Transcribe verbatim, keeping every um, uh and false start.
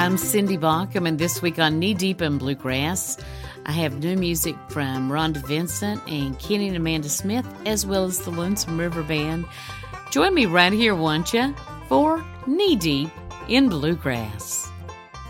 I'm Cindy Baucom, and this week on Knee Deep in Bluegrass, I have new music from Rhonda Vincent and Kenny and Amanda Smith, as well as the Lonesome River Band. Join me right here, won't you, for Knee Deep in Bluegrass.